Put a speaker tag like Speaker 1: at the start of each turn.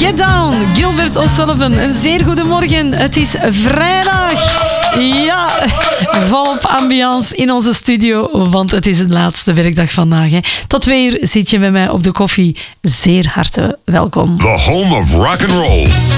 Speaker 1: Get Down, Gilbert O'Sullivan. Een zeer goede morgen. Het is vrijdag. Ja, volop ambiance in onze studio, want het is de laatste werkdag vandaag. Hè. Tot 2 uur zit je met mij op de koffie. Zeer harte welkom.
Speaker 2: The home of rock and roll.